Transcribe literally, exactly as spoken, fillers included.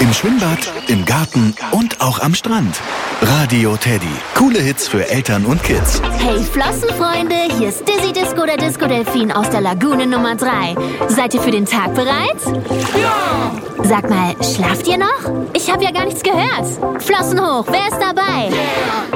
Im Schwimmbad, im Garten und auch am Strand. Radio Teddy. Coole Hits für Eltern und Kids. Hey Flossenfreunde, hier ist Dizzy Disco, der Disco-Delfin aus der Lagune Nummer drei. Seid ihr für den Tag bereit? Ja! Sag mal, schlaft ihr noch? Ich habe ja gar nichts gehört. Flossen hoch, wer ist dabei? Yeah.